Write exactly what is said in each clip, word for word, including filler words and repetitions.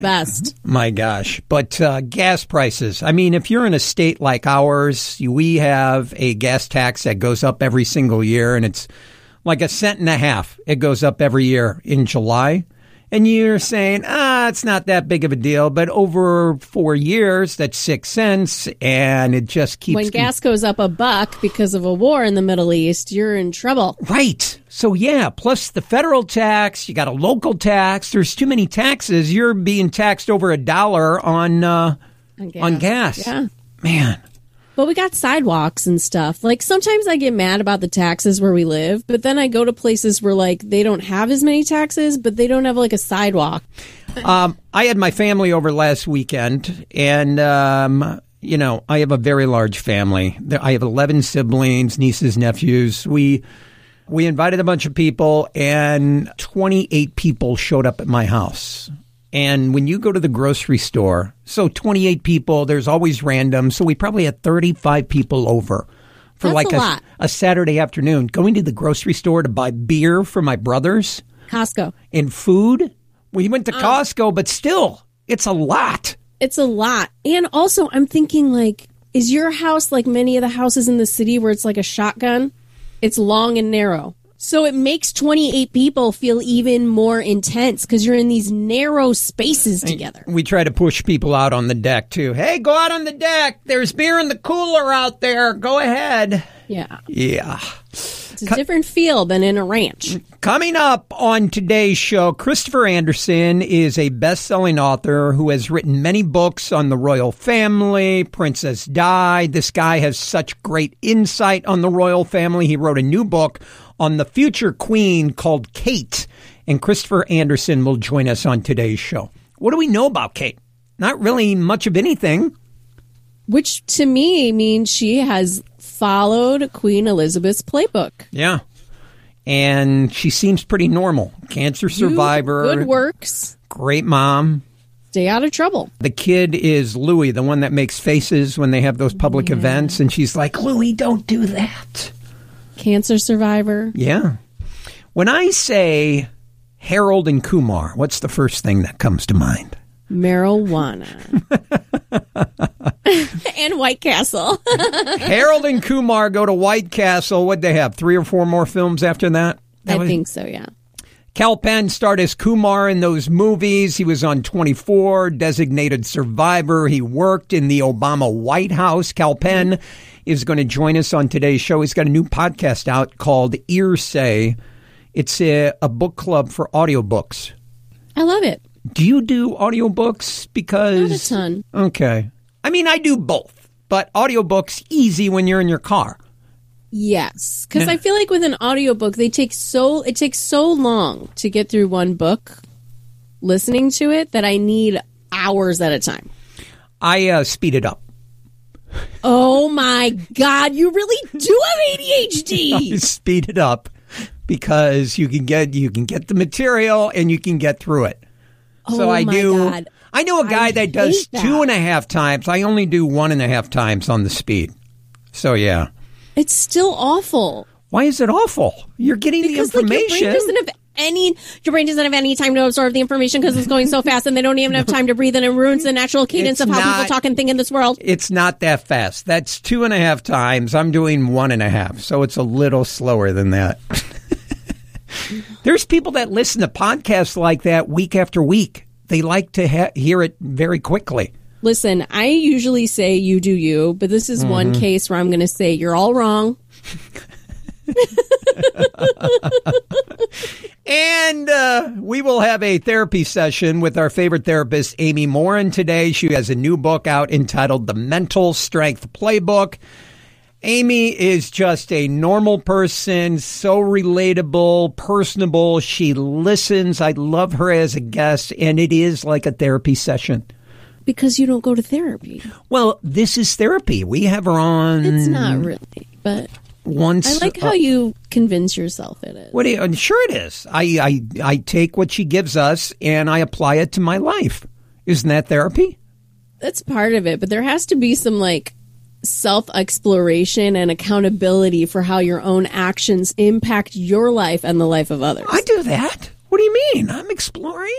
Best. My gosh. But uh, gas prices. I mean, if you're in a state like ours, we have a gas tax that goes up every single year, and it's like a cent and a half. It goes up every year in July. And you're saying, ah, it's not that big of a deal. But over four years, that's six cents, and it just keeps... When gas goes up a buck because of a war in the Middle East, you're in trouble. Right. So, yeah, plus the federal tax, you got a local tax. There's too many taxes. You're being taxed over a dollar on, uh, on gas. On gas. Yeah. Man. But we got sidewalks and stuff. Like, sometimes I get mad about the taxes where we live, but then I go to places where, like, they don't have as many taxes, but they don't have, like, a sidewalk. um, I had my family over last weekend, and, um, you know, I have a very large family. I have eleven siblings, nieces, nephews. We we invited a bunch of people, and twenty-eight people showed up at my house. And when you go to the grocery store, so twenty-eight people, there's always random. So we probably had thirty-five people over for That's like a, a, lot. a Saturday afternoon. Going to the grocery store to buy beer for my brothers. Costco. And food. We went to um, Costco, but still, it's a lot. It's a lot. And also, I'm thinking, like, is your house like many of the houses in the city where it's like a shotgun? It's long and narrow. So it makes twenty-eight people feel even more intense because you're in these narrow spaces together. We try to push people out on the deck, too. Hey, go out on the deck. There's beer in the cooler out there. Go ahead. Yeah. Yeah. It's a Co- different feel than in a ranch. Coming up on today's show, Christopher Anderson is a best-selling author who has written many books on the royal family, Princess Di. This guy has such great insight on the royal family. He wrote a new book on the future queen called Kate, and Christopher Anderson will join us on today's show. What do we know about Kate? Not really much of anything. Which, to me, means she has followed Queen Elizabeth's playbook. Yeah. And she seems pretty normal. Cancer survivor. Good works. Great mom. Stay out of trouble. The kid is Louis, the one that makes faces when they have those public yeah. events. And she's like, Louis, don't do that. Cancer survivor. Yeah. When I say Harold and Kumar, what's the first thing that comes to mind? Marijuana. And White Castle. Harold and Kumar go to White Castle. What'd they have? Three or four more films after that? that I was... think so, yeah. Kal Penn starred as Kumar in those movies. He was on twenty-four, Designated Survivor. He worked in the Obama White House. Kal Penn is going to join us on today's show. He's got a new podcast out called Earsay. It's a, a book club for audiobooks. I love it. Do you do audiobooks? Because not a ton. Okay. I mean, I do both, but audiobooks easy when you're in your car. Yes, because I feel like with an audiobook, they take so it takes so long to get through one book listening to it that I need hours at a time. I uh, speed it up. Oh my God, you really do have A D H D. I speed it up because you can get you can get the material and you can get through it. Oh so I my do. God. I know a guy I that does that. two and a half times. I only do one and a half times on the speed. So yeah, it's still awful. Why is it awful? You're getting because, the information. Like, your brain doesn't have any. Your brain doesn't have any time to absorb the information because it's going so fast, and they don't even have time to breathe, and it ruins the natural cadence it's of how not, people talk and think in this world. It's not that fast. That's two and a half times. I'm doing one and a half, so it's a little slower than that. There's people that listen to podcasts like that week after week. They like to ha- hear it very quickly. Listen, I usually say you do you, but this is mm-hmm. one case where I'm going to say you're all wrong. And uh, we will have a therapy session with our favorite therapist, Amy Morin, today. She has a new book out entitled The Mental Strength Playbook. Amy is just a normal person, so relatable, personable. She listens. I love her as a guest, and it is like a therapy session. Because you don't go to therapy. Well, this is therapy. We have her on. It's not really, but once. I like how uh, you convince yourself it is. What do you, sure it is. I, I, I take what she gives us, and I apply it to my life. Isn't that therapy? That's part of it, but there has to be some, like, self-exploration and accountability for how your own actions impact your life and the life of others. I do that. What do you you mean? I'm exploring.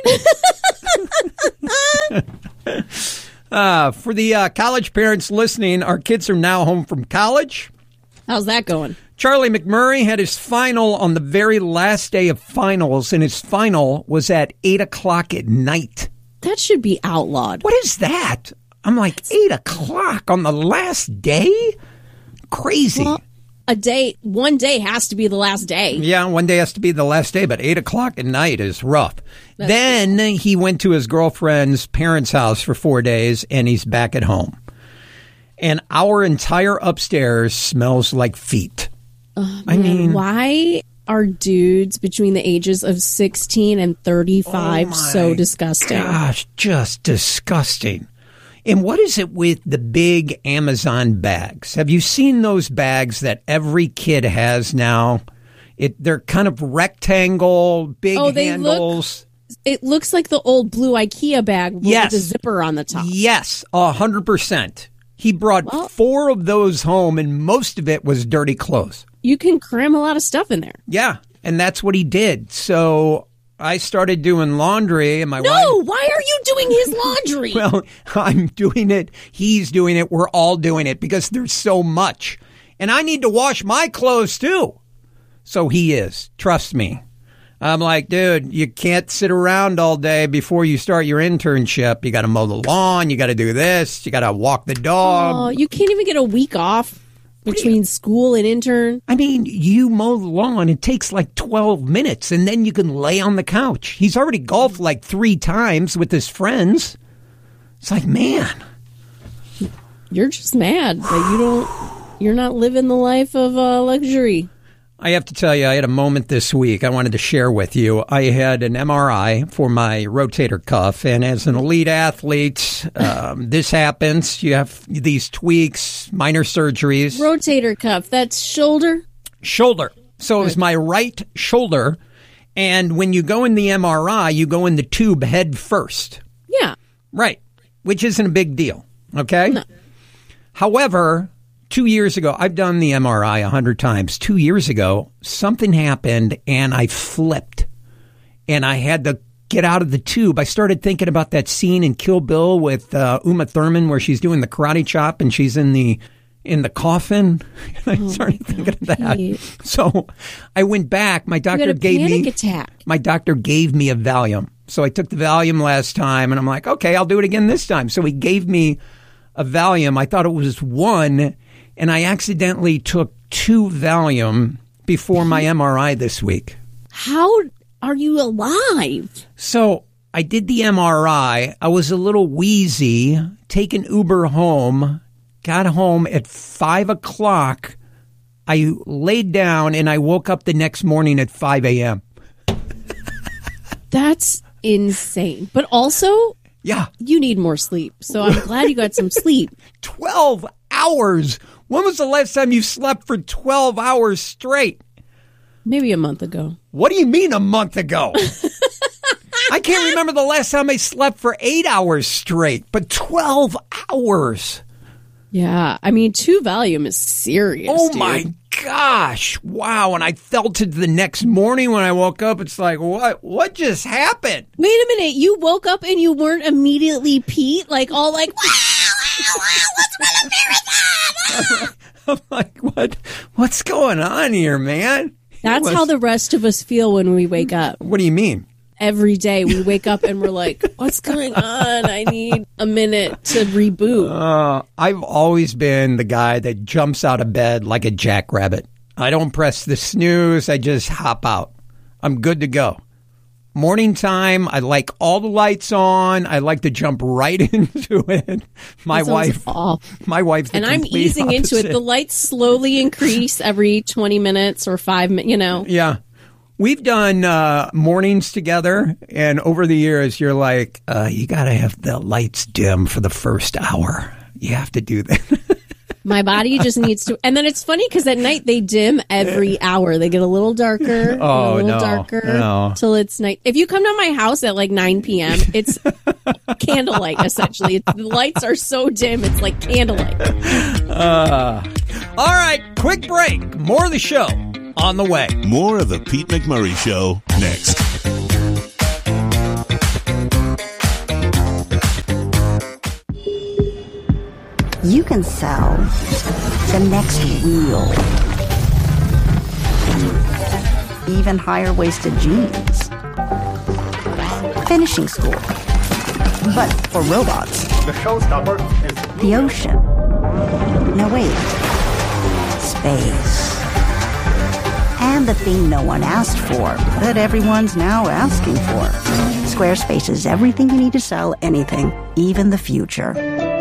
uh, for the uh, college parents listening, our kids are now home from college. How's that going? Charlie McMurray had his final on the very last day of finals, and his final was at eight o'clock at night. That should be outlawed. What is that? I'm like, eight o'clock on the last day? Crazy. Well, a day, one day has to be the last day. Yeah, one day has to be the last day, but eight o'clock at night is rough. That's then cool. He went to his girlfriend's parents' house for four days, and he's back at home. And our entire upstairs smells like feet. Oh, I man, mean, why are dudes between the ages of sixteen and thirty-five oh so disgusting? Gosh, just disgusting. And what is it with the big Amazon bags? Have you seen those bags that every kid has now? It They're kind of rectangle, big oh, they handles. Look, it looks like the old blue IKEA bag with yes. the zipper on the top. Yes, a hundred percent. He brought well, four of those home, and most of it was dirty clothes. You can cram a lot of stuff in there. Yeah, and that's what he did. So I started doing laundry, and my no, wife... No, why are you doing his laundry? Well, I'm doing it. He's doing it. We're all doing it because there's so much. And I need to wash my clothes, too. So he is. Trust me. I'm like, dude, you can't sit around all day before you start your internship. You got to mow the lawn. You got to do this. You got to walk the dog. Oh, you can't even get a week off between school and intern. I mean, you mow the lawn. It takes like twelve minutes, and then you can lay on the couch. He's already golfed like three times with his friends. It's like, man. You're just mad that you don't, you're not living the life of uh, luxury. I have to tell you, I had a moment this week I wanted to share with you. I had an M R I for my rotator cuff, and as an elite athlete, um, this happens. You have these tweaks, minor surgeries. Rotator cuff, that's shoulder? Shoulder. So it was my right shoulder, and when you go in the M R I, you go in the tube head first. Yeah. Right, which isn't a big deal, okay? No. However... Two years ago, I've done the M R I a hundred times. Two years ago, something happened and I flipped and I had to get out of the tube. I started thinking about that scene in Kill Bill with uh, Uma Thurman where she's doing the karate chop and she's in the in the coffin. And I oh started thinking God, of that. Pete. So I went back. My doctor you had a gave panic me attack. My doctor gave me a Valium. So I took the Valium last time and I'm like, okay, I'll do it again this time. So he gave me a Valium. I thought it was one. And I accidentally took two Valium before my M R I this week. How are you alive? So I did the M R I. I was a little wheezy, taking Uber home, got home at five o'clock. I laid down and I woke up the next morning at five a.m. That's insane. But also, yeah, you need more sleep. So I'm glad you got some sleep. twelve hours. When was the last time you slept for twelve hours straight? Maybe a month ago. What do you mean a month ago? I can't remember the last time I slept for eight hours straight, but twelve hours. Yeah. I mean, two Valium is serious. Oh, dude. my gosh. Wow. And I felt it the next morning when I woke up. It's like, what, what just happened? Wait a minute. You woke up and you weren't immediately Pete? Like, all like, wow, wow, wow, let's run a marathon. I'm like, what? What's going on here, man? That's was, how the rest of us feel when we wake up. What do you mean? Every day we wake up and we're like, what's going on? I need a minute to reboot. Uh, I've always been the guy that jumps out of bed like a jackrabbit. I don't press the snooze. I just hop out. I'm good to go. Morning time, I like all the lights on. I like to jump right into it. My wife, off. my wife's the and I'm complete easing opposite. into it. The lights slowly increase every twenty minutes or five minutes, you know. Yeah. We've done uh, mornings together, and over the years, you're like, uh, you got to have the lights dim for the first hour. You have to do that. My body just needs to. And then it's funny because at night they dim every hour. They get a little darker, oh, a little no, darker no. till it's night. If you come to my house at like nine p.m., it's candlelight, essentially. It's, the lights are so dim, it's like candlelight. Uh, all right, quick break. More of the show on the way. More of the Pete McMurray Show next. You can sell the next wheel, even higher-waisted jeans, finishing school, but for robots. The showstopper is The ocean. No, wait. Space. And the thing no one asked for, that everyone's now asking for. Squarespace is everything you need to sell anything, even the future.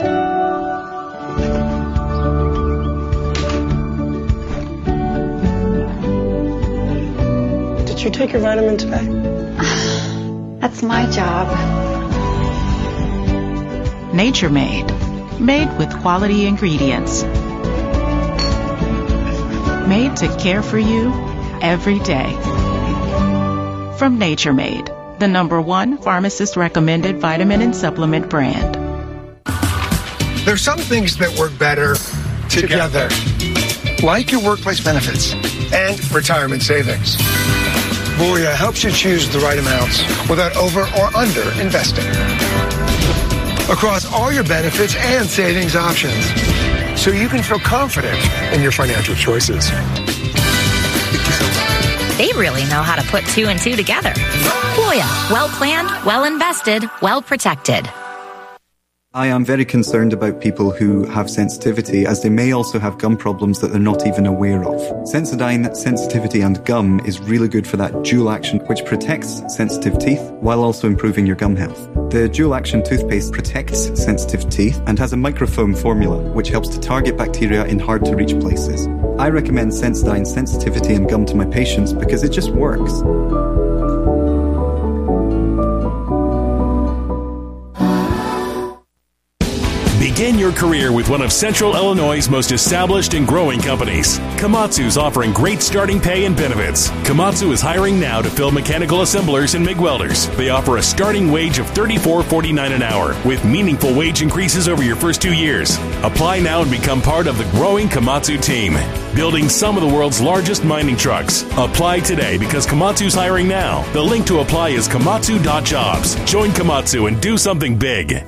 Did you take your vitamin today? That's my job. Nature Made. Made with quality ingredients. Made to care for you every day. From Nature Made, the number one pharmacist recommended vitamin and supplement brand. There's some things that work better together, like your workplace benefits and retirement savings. Voya helps you choose the right amounts without over or under investing across all your benefits and savings options, so you can feel confident in your financial choices. They really know how to put two and two together. Voya, well planned, well invested, well protected. I am very concerned about people who have sensitivity, as they may also have gum problems that they're not even aware of. Sensodyne Sensitivity and Gum is really good for that dual action, which protects sensitive teeth while also improving your gum health. The dual action toothpaste protects sensitive teeth and has a microfoam formula, which helps to target bacteria in hard to reach places. I recommend Sensodyne Sensitivity and Gum to my patients because it just works. Begin your career with one of Central Illinois' most established and growing companies. Komatsu's offering great starting pay and benefits. Komatsu is hiring now to fill mechanical assemblers and MIG welders. They offer a starting wage of thirty-four forty-nine an hour with meaningful wage increases over your first two years. Apply now and become part of the growing Komatsu team, building some of the world's largest mining trucks. Apply today because Komatsu's hiring now. The link to apply is komatsu dot jobs. Join Komatsu and do something big.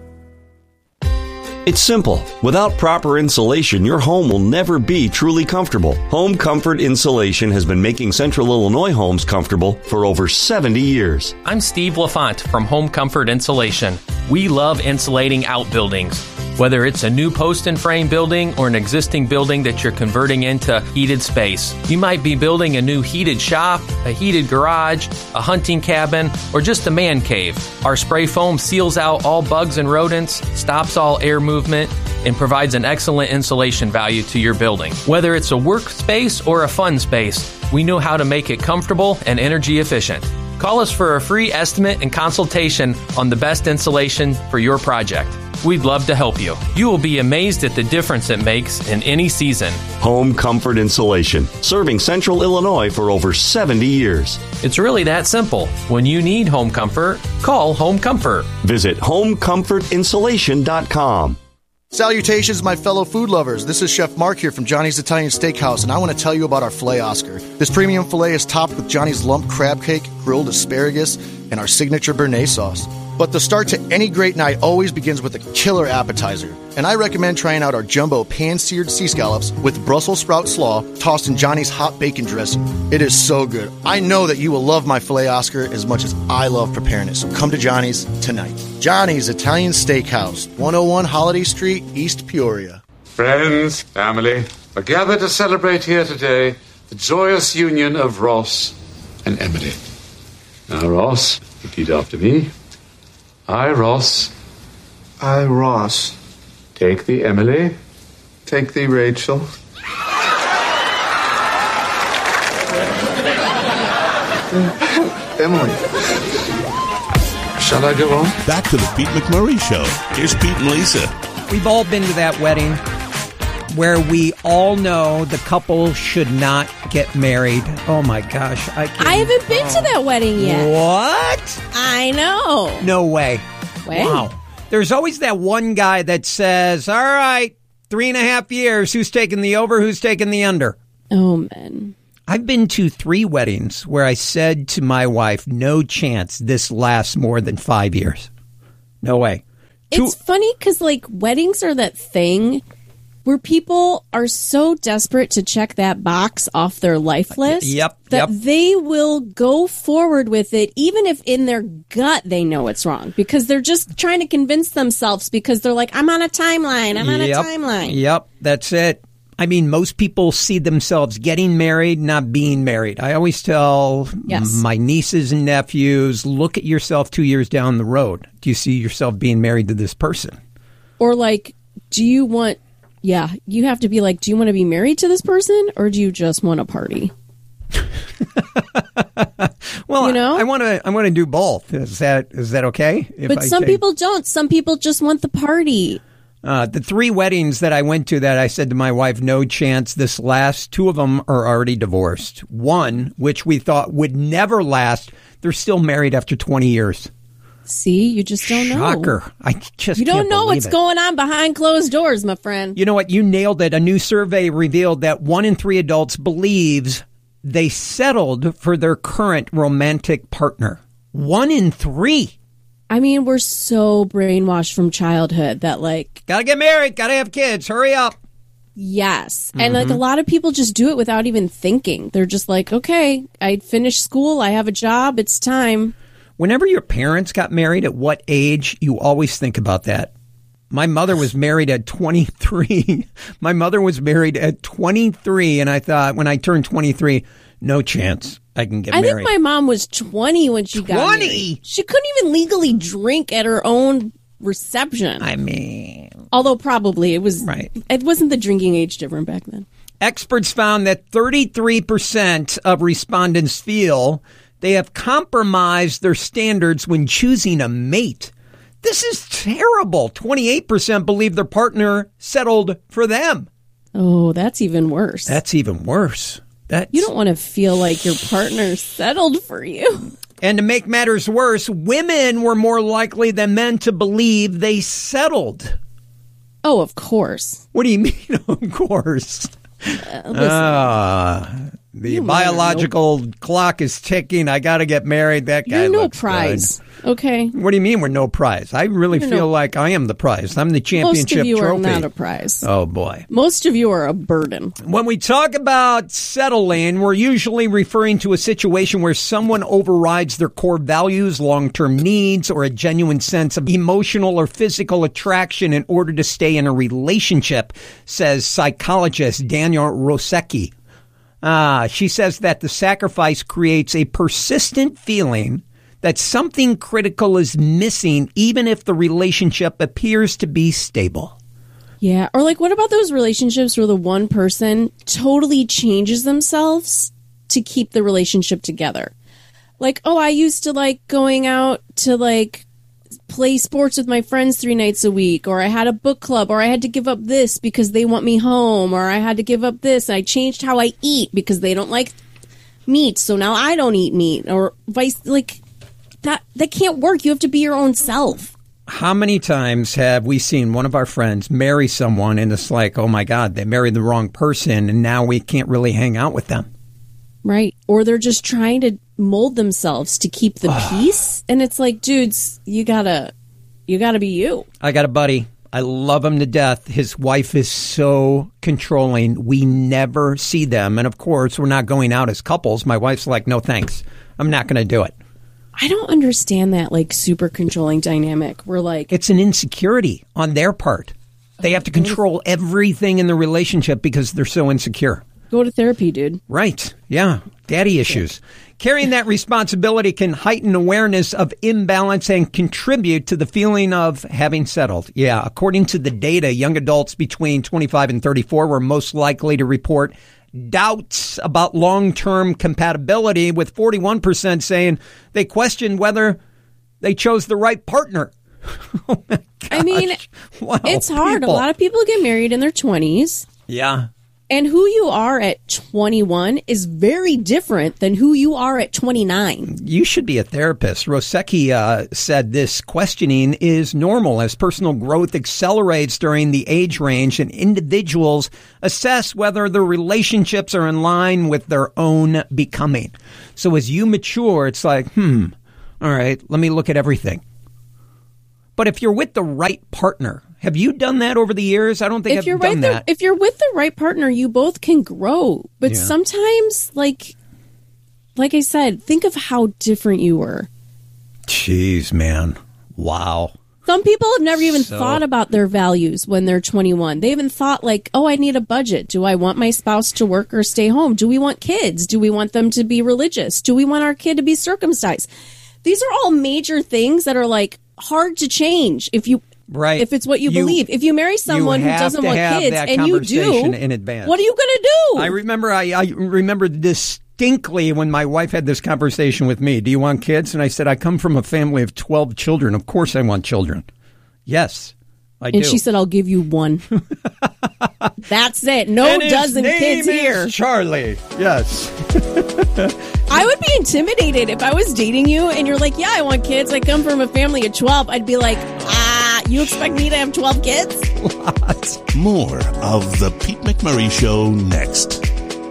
It's simple. Without proper insulation, your home will never be truly comfortable. Home Comfort Insulation has been making Central Illinois homes comfortable for over seventy years. I'm Steve LaFont from Home Comfort Insulation. We love insulating outbuildings. Whether it's a new post and frame building or an existing building that you're converting into heated space. You might be building a new heated shop, a heated garage, a hunting cabin, or just a man cave. Our spray foam seals out all bugs and rodents, stops all air movement, and provides an excellent insulation value to your building. Whether it's a workspace or a fun space, we know how to make it comfortable and energy efficient. Call us for a free estimate and consultation on the best insulation for your project. We'd love to help you. You will be amazed at the difference it makes in any season. Home Comfort Insulation, serving Central Illinois for over seventy years. It's really that simple. When you need home comfort, call Home Comfort. Visit home comfort insulation dot com. Salutations, my fellow food lovers. This is Chef Mark here from Johnny's Italian Steakhouse, and I want to tell you about our filet Oscar. This premium filet is topped with Johnny's lump crab cake, grilled asparagus, and our signature béarnaise sauce. But the start to any great night always begins with a killer appetizer. And I recommend trying out our jumbo pan-seared sea scallops with Brussels sprout slaw tossed in Johnny's hot bacon dressing. It is so good. I know that you will love my filet Oscar as much as I love preparing it. So come to Johnny's tonight. Johnny's Italian Steakhouse, one oh one Holiday Street, East Peoria. Friends, family, are gathered to celebrate here today the joyous union of Ross and Emily. Now, Ross, repeat after me. I, Ross. I, Ross. Take thee, Emily. Take thee, Rachel. Emily. Shall I go on? Back to the Pete McMurray Show. Here's Pete and Lisa. We've all been to that wedding where we all know the couple should not get married. Oh my gosh. I can't. I haven't been oh. to that wedding yet. What? I know. No way. Way? Wow. There's always that one guy that says, all right, three and a half years. Who's taking the over? Who's taking the under? Oh, man. I've been to three weddings where I said to my wife, no chance this lasts more than five years. No way. It's funny because, like, weddings are that thing where people are so desperate to check that box off their life list Yep, that yep. they will go forward with it, even if in their gut they know it's wrong, because they're just trying to convince themselves because they're like, I'm on a timeline, I'm on Yep, a timeline. Yep, that's it. I mean, most people see themselves getting married, not being married. I always tell Yes. my nieces and nephews, look at yourself two years down the road. Do you see yourself being married to this person? Or like, do you want, yeah, you have to be like, do you want to be married to this person or do you just want a party? Well, You know? I want to. I want to do both. Is that is that okay? If But I some say- people don't. Some people just want the party. Uh, the three weddings that I went to that I said to my wife, no chance this lasts, two of them are already divorced. One, which we thought would never last, they're still married after twenty years. See, you just don't know. Shocker. I just You don't can't know believe what's it. going on behind closed doors, my friend. You know what? You nailed it. A new survey revealed that one in three adults believes they settled for their current romantic partner. One in three. I mean, we're so brainwashed from childhood that, like, Gotta get married. Gotta have kids. Hurry up. yes. And, like, Mhm. a lot of people just do it without even thinking. They're just like, okay, I finished school. I have a job. It's time. Whenever your parents got married, at what age, you always think about that. My mother was married at twenty-three. My mother was married at twenty-three, and I thought when I turned twenty-three, no chance I can get I married. think my mom was twenty when she got twenty? married. She couldn't even legally drink at her own reception. I mean, although probably it was right. It wasn't the drinking age different back then. Experts found that thirty-three percent of respondents feel they have compromised their standards when choosing a mate. This is terrible. twenty-eight percent believe their partner settled for them. Oh, that's even worse. That's even worse. That's... You don't want to feel like your partner settled for you. And to make matters worse, women were more likely than men to believe they settled. Oh, of course. What do you mean, of course? Uh, listen, Ah, the You biological clock is ticking. I got to get married. That guy you're no looks prize. good. Okay. What do you mean we're no prize? I really You're feel no- like I am the prize. I'm the Most championship of you trophy. are not a prize. Oh, boy. Most of you are a burden. When we talk about settling, we're usually referring to a situation where someone overrides their core values, long-term needs, or a genuine sense of emotional or physical attraction in order to stay in a relationship, says psychologist Daniel Rosecki. Ah, she says that the sacrifice creates a persistent feeling that something critical is missing, even if the relationship appears to be stable. Yeah. Or like, what about those relationships where the one person totally changes themselves to keep the relationship together? Like, oh, I used to like going out to like play sports with my friends three nights a week, or I had a book club, or I had to give up this because they want me home, or I had to give up this. And I changed how I eat because they don't like meat. So now I don't eat meat, or vice. Like that, that can't work. You have to be your own self. How many times have we seen one of our friends marry someone and it's like, oh my God, they married the wrong person and now we can't really hang out with them? Right. Or they're just trying to mold themselves to keep the peace. And it's like, dudes, you gotta, you gotta be you. I got a buddy. I love him to death. His wife is so controlling. We never see them. And of course, we're not going out as couples. My wife's like, no, thanks. I'm not going to do it. I don't understand that like super controlling dynamic. We're like, It's an insecurity on their part. They have to control everything in the relationship because they're so insecure. go to therapy, dude. Right. Yeah. Daddy issues. Carrying that responsibility can heighten awareness of imbalance and contribute to the feeling of having settled. Yeah. According to the data, young adults between twenty-five and thirty-four were most likely to report doubts about long-term compatibility, with forty-one percent saying they questioned whether they chose the right partner. Oh my gosh. I mean, wow, it's hard. people. A lot of people get married in their twenties. Yeah. And who you are at twenty-one is very different than who you are at twenty-nine. You should be a therapist. Rosecki uh, said this questioning is normal as personal growth accelerates during the age range and individuals assess whether their relationships are in line with their own becoming. So as you mature, it's like, hmm, all right, let me look at everything. but if you're with the right partner, have you done that over the years? I don't think if I've you're done right that. The, if you're with the right partner, you both can grow. But Yeah. sometimes, like, like I said, think of how different you were. Jeez, man. Wow. Some people have never even So- thought about their values when they're twenty-one. They haven't thought like, oh, I need a budget. Do I want my spouse to work or stay home? Do we want kids? Do we want them to be religious? Do we want our kid to be circumcised? These are all major things that are like hard to change if you Right. if it's what you, You- believe. If you marry someone you who have doesn't to want have kids that and you do, conversation in advance. what are you going to do? I remember I, I remember distinctly when my wife had this conversation with me. Do you want kids? And I said, I come from a family of twelve children. Of course I want children. Yes, I and do. she said, I'll give you one. That's it. No And his dozen name kids is here. Charlie. Yes. I would be intimidated if I was dating you and you're like, yeah, I want kids. I come from a family of twelve. I'd be like, ah, you expect me to have twelve kids? More of the Pete McMurray Show next.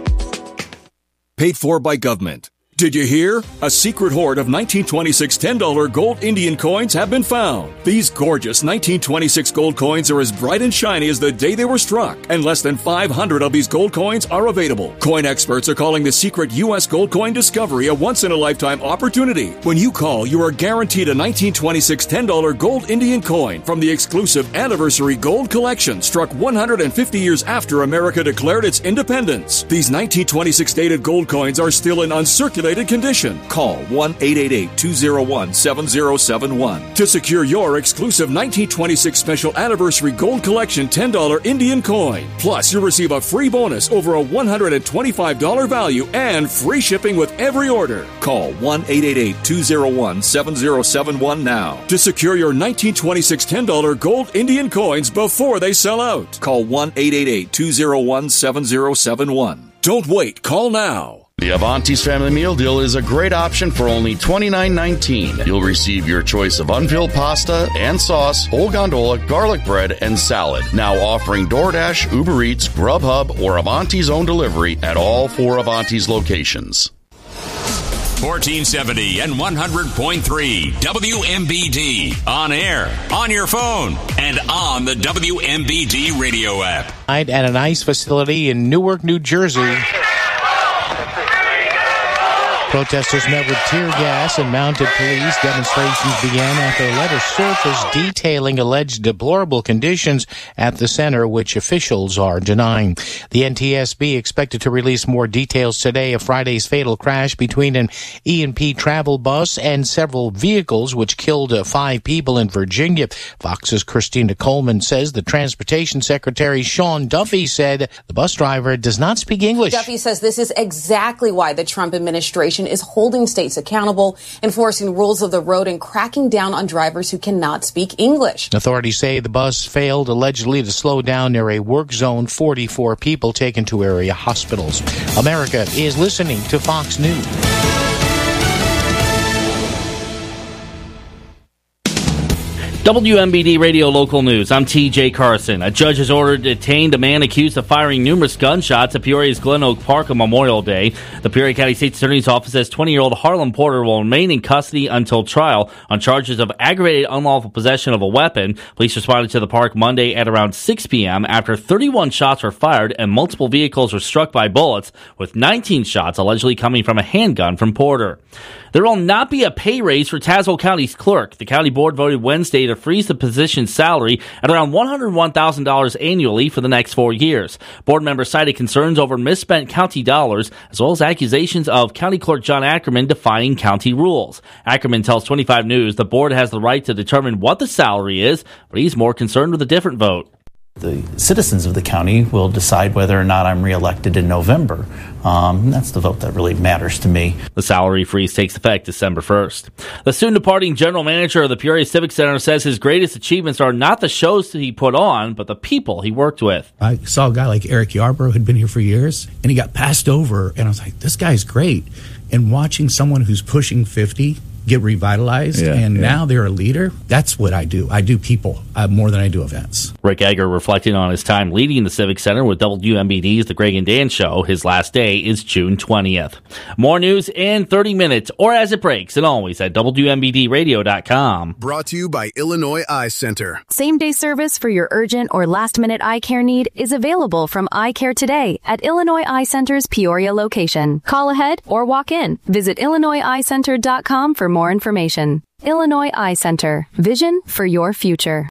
Paid for by government. Did you hear? A secret hoard of nineteen twenty-six ten dollar gold Indian coins have been found. These gorgeous nineteen twenty-six gold coins are as bright and shiny as the day they were struck, and less than five hundred of these gold coins are available. Coin experts are calling the secret U S gold coin discovery a once-in-a-lifetime opportunity. When you call, you are guaranteed a nineteen twenty-six ten dollar gold Indian coin from the exclusive Anniversary Gold Collection, struck one hundred fifty years after America declared its independence. These nineteen twenty-six dated gold coins are still in uncirculated condition. Call one eight eight eight, two oh one, seven oh seven one to secure your exclusive nineteen twenty-six Special Anniversary Gold Collection ten dollar Indian coin. Plus, you'll receive a free bonus over a one hundred twenty-five dollars value and free shipping with every order. Call one eight eight eight, two oh one, seven oh seven one now to secure your nineteen twenty-six ten dollar gold Indian coins before they sell out. Call one eight eight eight, two oh one, seven oh seven one. Don't wait. Call now. The Avanti's Family Meal Deal is a great option for only twenty-nine nineteen. You'll receive your choice of unfilled pasta and sauce, whole gondola, garlic bread, and salad. Now offering DoorDash, Uber Eats, Grubhub, or Avanti's own delivery at all four Avanti's locations. fourteen seventy and one hundred point three W M B D. On air, on your phone, and on the W M B D radio app. At an ICE facility in Newark, New Jersey. Protesters met with tear gas and mounted police. Demonstrations began after a letter surfaced detailing alleged deplorable conditions at the center, which officials are denying. The N T S B expected to release more details today of Friday's fatal crash between an E and P travel bus and several vehicles, which killed uh, five people in Virginia. Fox's Christina Coleman says the Transportation Secretary Sean Duffy said the bus driver does not speak English. Duffy says this is exactly why the Trump administration is holding states accountable, enforcing rules of the road, and cracking down on drivers who cannot speak English. Authorities say the bus failed allegedly to slow down near a work zone. forty-four people taken to area hospitals. America is listening to Fox News. W M B D Radio Local News. I'm T J Carson. A judge has ordered to detain a man accused of firing numerous gunshots at Peoria's Glen Oak Park on Memorial Day. The Peoria County State's Attorney's Office says twenty-year-old Harlan Porter will remain in custody until trial on charges of aggravated unlawful possession of a weapon. Police responded to the park Monday at around six p.m. after thirty-one shots were fired and multiple vehicles were struck by bullets, with nineteen shots allegedly coming from a handgun from Porter. There will not be a pay raise for Tazewell County's clerk. The county board voted Wednesday to freeze the position's salary at around one hundred one thousand dollars annually for the next four years. Board members cited concerns over misspent county dollars, as well as accusations of County Clerk John Ackerman defying county rules. Ackerman tells twenty-five News the board has the right to determine what the salary is, but he's more concerned with a different vote. The citizens of the county will decide whether or not I'm reelected in November. Um, that's the vote that really matters to me. The salary freeze takes effect December first. The soon-departing general manager of the Peoria Civic Center says his greatest achievements are not the shows that he put on, but the people he worked with. I saw a guy like Eric Yarbrough who had been here for years, and he got passed over, and I was like, this guy's great. And watching someone who's pushing fifty get revitalized, Yeah, and yeah. now they're a leader. That's what I do. I do people uh, more than I do events. Rick Egger reflecting on his time leading the Civic Center with W M B D's The Greg and Dan Show. His last day is June twentieth. More news in thirty minutes, or as it breaks, and always at W M B D radio dot com. Brought to you by Illinois Eye Center. Same-day service for your urgent or last-minute eye care need is available from Eye Care today at Illinois Eye Center's Peoria location. Call ahead or walk in. Visit illinois eye center dot com for more information. Illinois Eye Center. Vision for your future.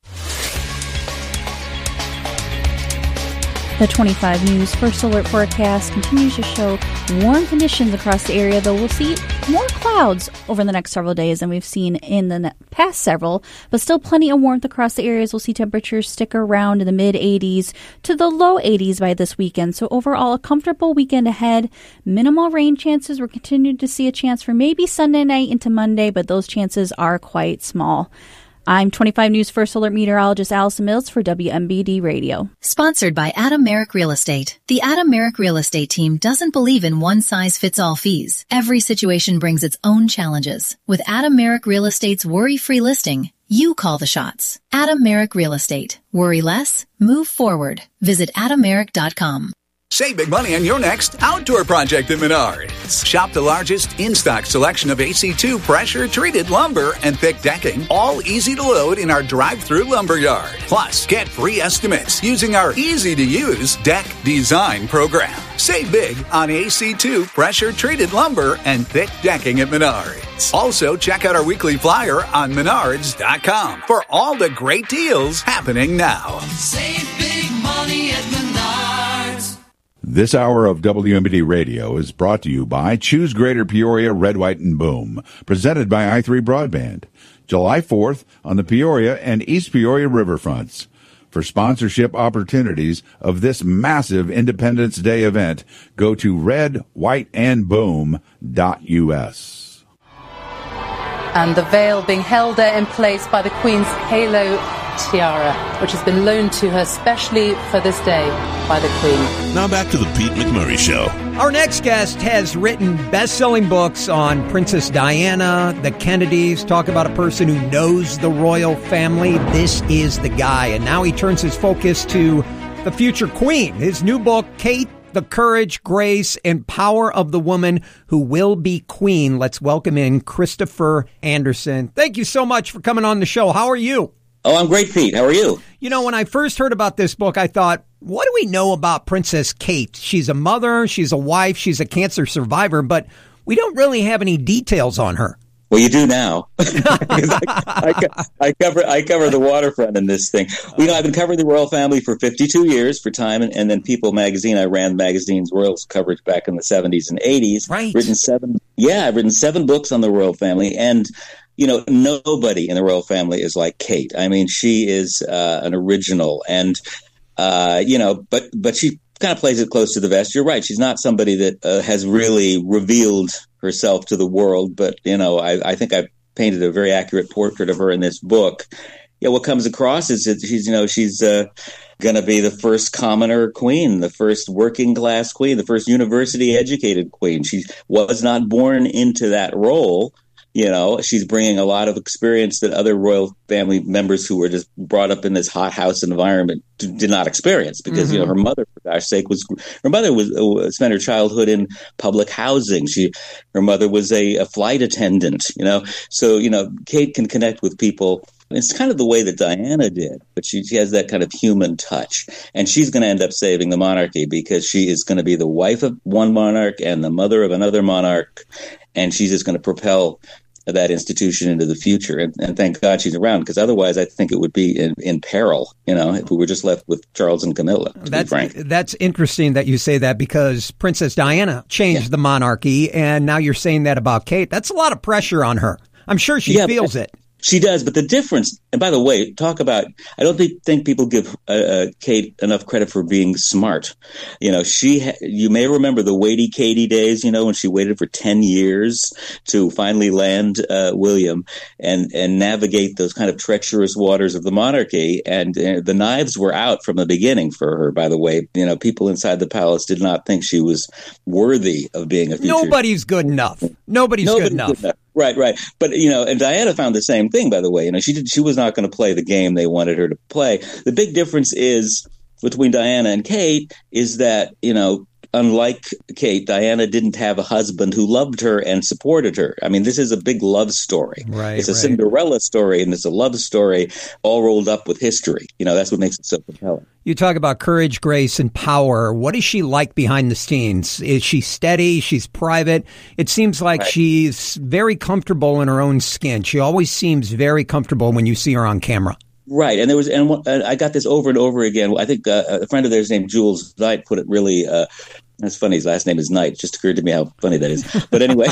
The twenty-five News First Alert forecast continues to show warm conditions across the area, though we'll see more clouds over the next several days than we've seen in the ne- past several, but still plenty of warmth across the areas. We'll see temperatures stick around in the mid eighties to the low eighties by this weekend. So overall, a comfortable weekend ahead. Minimal rain chances. We're continuing to see a chance for maybe Sunday night into Monday, but those chances are quite small. I'm twenty-five News First Alert meteorologist Allison Mills for W M B D Radio. Sponsored by Adam Merrick Real Estate. The Adam Merrick Real Estate team doesn't believe in one-size-fits-all fees. Every situation brings its own challenges. With Adam Merrick Real Estate's worry-free listing, you call the shots. Adam Merrick Real Estate. Worry less, move forward. Visit adam merrick dot com. Save big money on your next outdoor project at Menards. Shop the largest in-stock selection of A C two pressure-treated lumber and thick decking, all easy to load in our drive-through lumber yard. Plus, get free estimates using our easy-to-use deck design program. Save big on A C two pressure-treated lumber and thick decking at Menards. Also, check out our weekly flyer on menards dot com for all the great deals happening now. Save big money at Menards. This hour of W M B D Radio is brought to you by Choose Greater Peoria, Red, White, and Boom, presented by I three Broadband. July fourth on the Peoria and East Peoria riverfronts. For sponsorship opportunities of this massive Independence Day event, go to red white and boom dot U S. And the veil being held there in place by the Queen's halo tiara, which has been loaned to her specially for this day by the Queen. Now back to the Pete McMurray Show. Our next guest has written best-selling books on Princess Diana, the Kennedys. Talk about a person who knows the royal family. This is the guy. And now he turns his focus to the future queen. His new book, Kate, the Courage, Grace, and Power of the Woman Who Will Be Queen. Let's welcome in Christopher Anderson. Thank you so much for coming on the show. How are you? Oh, I'm great, Pete. How are you? You know, when I first heard about this book, I thought, what do we know about Princess Kate? She's a mother, she's a wife, she's a cancer survivor, but we don't really have any details on her. Well, you do now. I, I, I cover I cover the waterfront in this thing. You know, I've been covering the royal family for fifty-two years for Time, and, and then People magazine. I ran the magazine's royal coverage back in the seventies and eighties. Right. Written seven, yeah, I've written seven books on the royal family, and you know, nobody in the royal family is like Kate. I mean, she is uh, an original, and uh, you know, but but she kind of plays it close to the vest. You're right. She's not somebody that uh, has really revealed herself to the world, but you know, I, I think I painted a very accurate portrait of her in this book. Yeah, what comes across is that she's, you know, she's uh, going to be the first commoner queen, the first working class queen, the first university educated queen. She was not born into that role. You know, she's bringing a lot of experience that other royal family members who were just brought up in this hothouse environment did not experience, because, mm-hmm. you know, her mother, for gosh sake, was her mother was uh, spent her childhood in public housing. She, her mother was a, a flight attendant, you know, so, you know, Kate can connect with people. It's kind of the way that Diana did, but she, she has that kind of human touch, and she's going to end up saving the monarchy because she is going to be the wife of one monarch and the mother of another monarch, and she's just going to propel that institution into the future. And, and thank God she's around, because otherwise I think it would be in, in peril, you know, if we were just left with Charles and Camilla, to that's, be frank. That's interesting that you say that, because Princess Diana changed yeah. the monarchy, and now you're saying that about Kate. That's a lot of pressure on her. I'm sure she yeah, feels it. She does, but the difference, and by the way, talk about, I don't think, think people give uh, uh, Kate enough credit for being smart. You know, she, ha- you may remember the Waity Katie days, you know, when she waited for ten years to finally land uh, William and, and navigate those kind of treacherous waters of the monarchy. And uh, the knives were out from the beginning for her, by the way. You know, people inside the palace did not think she was worthy of being a future. Nobody's good enough. Nobody's, Nobody's good enough. Good enough. Right, right. But, you know, and Diana found the same thing, by the way. You know, she did, she was not going to play the game they wanted her to play. The big difference is between Diana and Kate is that, you know, unlike Kate, Diana didn't have a husband who loved her and supported her. I mean, this is a big love story. Right, it's a right. Cinderella story, and it's a love story all rolled up with history. You know, that's what makes it so compelling. You talk about courage, grace, and power. What is she like behind the scenes? Is she steady? She's private. It seems like Right. she's very comfortable in her own skin. She always seems very comfortable when you see her on camera. Right, and there was, and one- and I got this over and over again. I think uh, a friend of theirs named Jules Knight put it really. Uh, that's funny. His last name is Knight. It just occurred to me how funny that is. But anyway,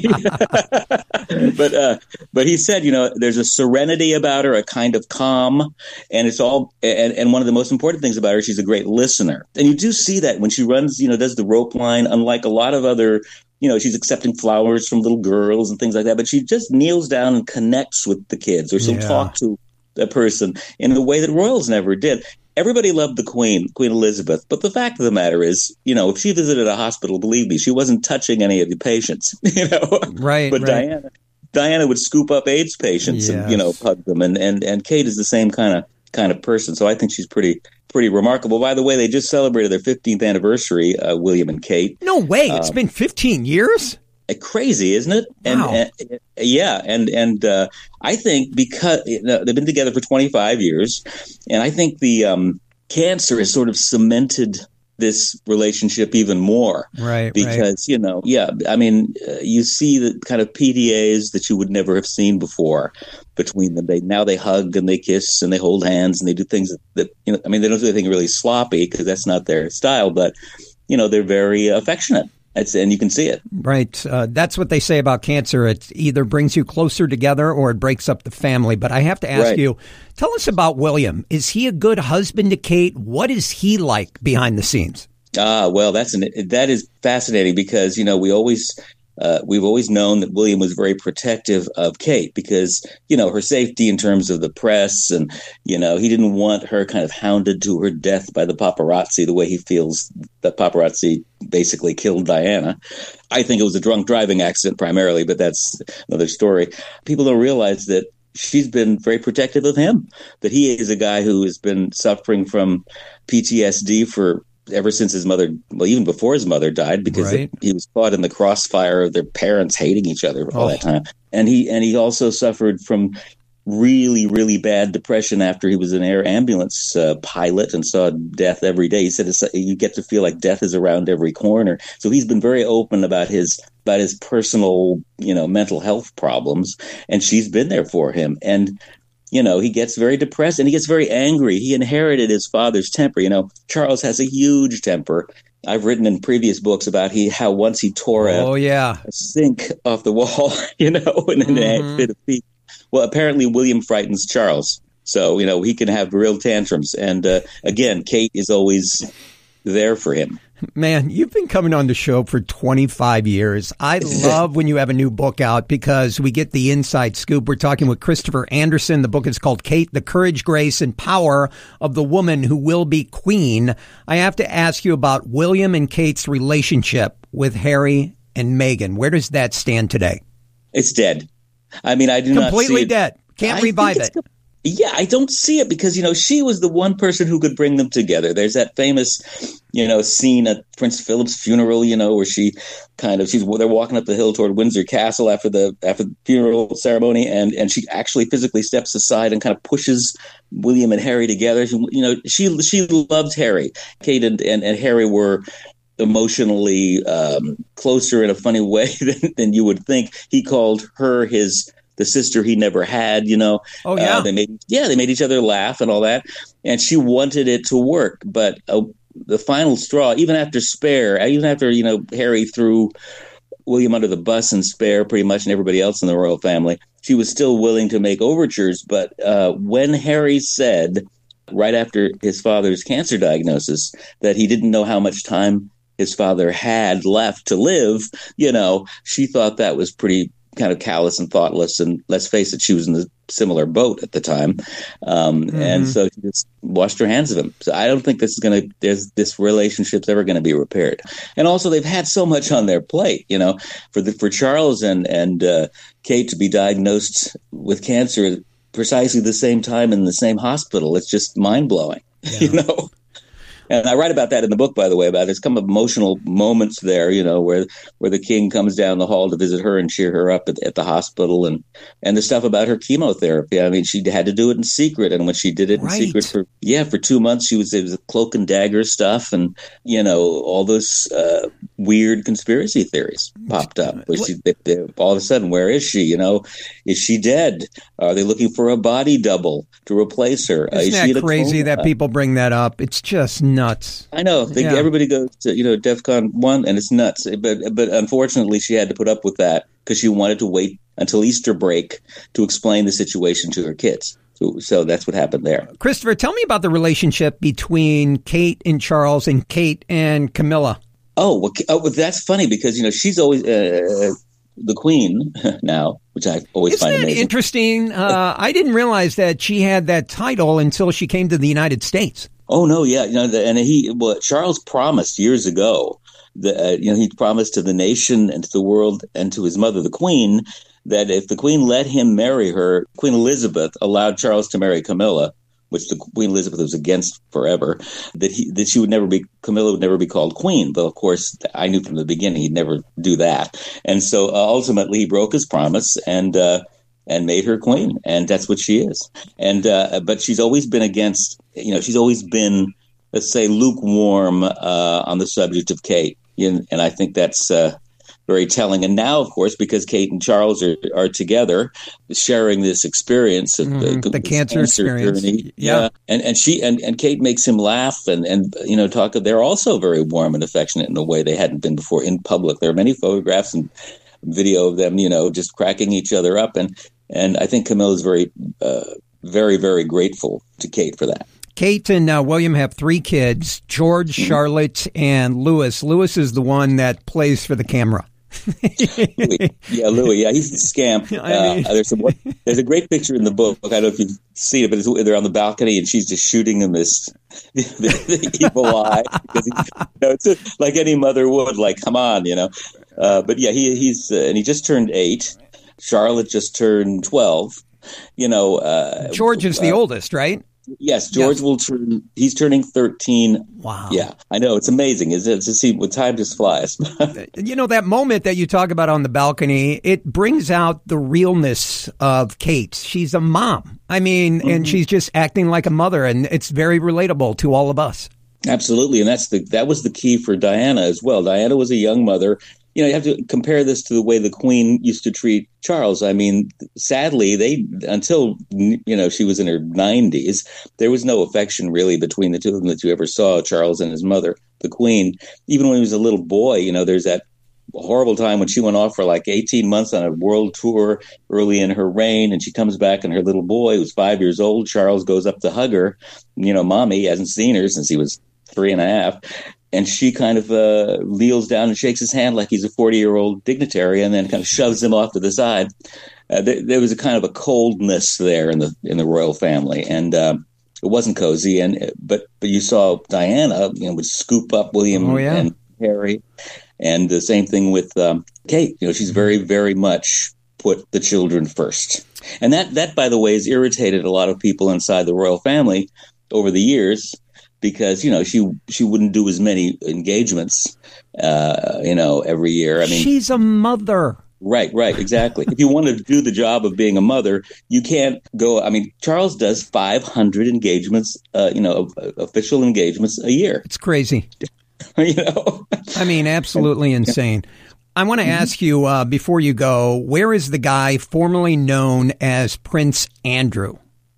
but uh, but he said, you know, there's a serenity about her, a kind of calm, and it's all. And, and one of the most important things about her, she's a great listener, and you do see that when she runs, you know, does the rope line. Unlike a lot of other. You know, she's accepting flowers from little girls and things like that, but she just kneels down and connects with the kids, or she'll Yeah. talk to a person in a way that royals never did. Everybody loved the Queen, Queen Elizabeth, but the fact of the matter is, you know, if she visited a hospital, believe me, she wasn't touching any of the patients, you know. Right, But right. Diana, Diana would scoop up AIDS patients and, you know, Yes. hug them, and, and, and Kate is the same kind of kind of person. So I think she's pretty pretty remarkable. By the way, they just celebrated their fifteenth anniversary, uh, William and Kate. No way. It's Um, been fifteen years? Crazy, isn't it? And, Wow. and yeah, and and uh, I think because you know, they've been together for twenty-five years, and I think the um, cancer has sort of cemented this relationship even more. Right, Because right. you know, yeah, I mean, uh, you see the kind of P D As that you would never have seen before between them. They now they hug and they kiss and they hold hands and they do things that, that you know. I mean, they don't do anything really sloppy because that's not their style, but you know, they're very affectionate. It's, and you can see it. Right. Uh, that's what they say about cancer. It either brings you closer together or it breaks up the family. But I have to ask Right. you, tell us about William. Is he a good husband to Kate? What is he like behind the scenes? Ah, well, that's an, that is fascinating because, you know, we always, uh, we've always known that William was very protective of Kate because, you know, her safety in terms of the press and, you know, he didn't want her kind of hounded to her death by the paparazzi the way he feels that paparazzi basically killed Diana. I think it was a drunk driving accident primarily, but that's another story. People don't realize that she's been very protective of him, that he is a guy who has been suffering from P T S D for ever since his mother, well, even before his mother died, because Right. it, he was caught in the crossfire of their parents hating each other all Oh. that time. And he and he also suffered from really, really bad depression after he was an air ambulance uh, pilot and saw death every day. He said it's, you get to feel like death is around every corner. So he's been very open about his about his personal, you know, mental health problems, and she's been there for him. And you know, he gets very depressed and he gets very angry. He inherited his father's temper. You know, Charles has a huge temper. I've written in previous books about he how once he tore a, Oh, yeah. a sink off the wall, you know, in an Mhm. fit of pique. Well, apparently William frightens Charles. So, you know, he can have real tantrums. And uh, again, Kate is always there for him. Man, you've been coming on the show for twenty-five years. I love when you have a new book out because we get the inside scoop. We're talking with Christopher Anderson. The book is called Kate, The Courage, Grace, and Power of the Woman Who Will Be Queen. I have to ask you about William and Kate's relationship with Harry and Meghan. Where does that stand today? It's dead. I mean, I do not see Completely it. dead. Can't I revive think it. it's- Yeah, I don't see it because, you know, she was the one person who could bring them together. There's that famous, you know, scene at Prince Philip's funeral, you know, where she kind of, she's, they're walking up the hill toward Windsor Castle after the, after the funeral ceremony. And, and she actually physically steps aside and kind of pushes William and Harry together. She, you know, she, she loved Harry. Kate and, and, and Harry were emotionally um, closer in a funny way than, than you would think. He called her his, the sister he never had, you know. Oh, yeah. Uh, they made, yeah, they made each other laugh and all that. And she wanted it to work. But uh, the final straw, even after Spare, even after, you know, Harry threw William under the bus and Spare pretty much and everybody else in the royal family, she was still willing to make overtures. But uh, when Harry said, right after his father's cancer diagnosis, that he didn't know how much time his father had left to live, you know, she thought that was pretty kind of callous and thoughtless. And let's face it, she was in a similar boat at the time. Um, Mm-hmm. And so she just washed her hands of him. So I don't think this is going to, there's this relationship's ever going to be repaired. And also they've had so much on their plate, you know, for the, for Charles and, and uh, Kate to be diagnosed with cancer at precisely the same time in the same hospital. It's just mind blowing, yeah. you know? And I write about that in the book, by the way, about there's come emotional moments there, you know, where where the king comes down the hall to visit her and cheer her up at, at the hospital, and and the stuff about her chemotherapy. I mean, she had to do it in secret, and when she did it in right. secret for yeah for two months, she was it was cloak and dagger stuff, and you know all those uh, weird conspiracy theories popped up. Where she, they, they, all of a sudden, where is she? You know, is she dead? Are they looking for a body double to replace her? Isn't uh, is that crazy that people bring that up? It's just nuts. I know. They, yeah. Everybody goes to, you know, DEFCON one, and it's nuts. But but unfortunately, she had to put up with that because she wanted to wait until Easter break to explain the situation to her kids. So, so that's what happened there. Christopher, tell me about the relationship between Kate and Charles and Kate and Camilla. Oh, well, oh, that's funny because, you know, she's always uh, the queen now, which I always Isn't find that amazing. Interesting. Uh, I didn't realize that she had that title until she came to the United States. Oh no, yeah, you know, the, and he, well, Charles promised years ago that uh, you know he promised to the nation and to the world and to his mother, the Queen, that if the Queen let him marry her, Queen Elizabeth allowed Charles to marry Camilla, which the Queen Elizabeth was against forever. That he that she would never be Camilla would never be called Queen. But of course, I knew from the beginning he'd never do that, and so uh, ultimately he broke his promise and. Uh, and made her queen, and that's what she is. And uh, but she's always been against, you know, she's always been, let's say, lukewarm uh, on the subject of Kate, and, and I think that's uh, very telling. And now, of course, because Kate and Charles are, are together, sharing this experience of mm, uh, the cancer, cancer experience, journey, yeah. yeah, and and she and, and Kate makes him laugh, and and you know, talk. They're also very warm and affectionate in a way they hadn't been before in public. There are many photographs and video of them, you know, just cracking each other up. And, and I think Camilla is very, uh, very, very grateful to Kate for that. Kate and uh, William have three kids, George, mm-hmm. Charlotte, and Louis. Louis is the one that plays for the camera. Louis. Yeah, Louis. Yeah, he's a scamp. Uh, I mean... there's, some, there's a great picture in the book. I don't know if you've seen it, but it's, they're on the balcony, and she's just shooting him this the, the evil eye. Because he, you know, it's a, like any mother would. Like, come on, you know. Uh, but yeah, he, he's uh, and he just turned eight. Charlotte just turned twelve. You know, uh, George is the uh, oldest, right? Yes, George yes. will turn. He's turning thirteen. Wow. Yeah, I know it's amazing. Is it to see what time just flies? You know, that moment that you talk about on the balcony, it brings out the realness of Kate. She's a mom. I mean, mm-hmm. and she's just acting like a mother, and it's very relatable to all of us. Absolutely, and that's the that was the key for Diana as well. Diana was a young mother. You know, you have to compare this to the way the Queen used to treat Charles. I mean, sadly, they until, you know, she was in her nineties, there was no affection really between the two of them that you ever saw, Charles and his mother, the Queen. Even when he was a little boy, you know, there's that horrible time when she went off for like eighteen months on a world tour early in her reign, and she comes back and her little boy, who's five years old, Charles goes up to hug her. You know, mommy hasn't seen her since he was three and a half. And she kind of uh, kneels down and shakes his hand like he's a forty-year-old dignitary, and then kind of shoves him off to the side. Uh, there, there was a kind of a coldness there in the in the royal family, and um, it wasn't cozy. And but but you saw Diana, you know, would scoop up William oh, yeah. and Harry, and the same thing with um, Kate. You know, she's very very much put the children first, and that that by the way has irritated a lot of people inside the royal family over the years. Because, you know, she she wouldn't do as many engagements, uh, you know, every year. I mean, she's a mother. Right, right, exactly. If you want to do the job of being a mother, you can't go. I mean, Charles does five hundred engagements, uh, you know, official engagements a year. It's crazy. You know, I mean, absolutely insane. I want to mm-hmm. ask you uh, before you go, where is the guy formerly known as Prince Andrew?